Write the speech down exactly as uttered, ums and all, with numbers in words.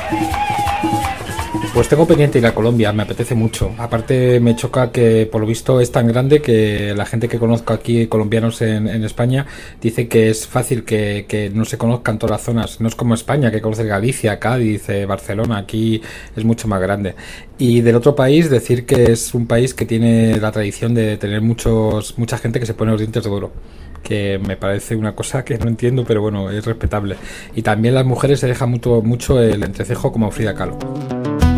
Pues tengo pendiente ir a Colombia, me apetece mucho. Aparte me choca que por lo visto es tan grande que la gente que conozco aquí, colombianos en, en España, dice que es fácil que, que no se conozcan todas las zonas. No es como España, que conoce Galicia, Cádiz, eh, Barcelona, aquí es mucho más grande. Y del otro país, decir que es un país que tiene la tradición de tener muchos, mucha gente que se pone los dientes de oro, que me parece una cosa que no entiendo, pero bueno, es respetable. Y también las mujeres se dejan mucho, mucho el entrecejo como Frida Kahlo.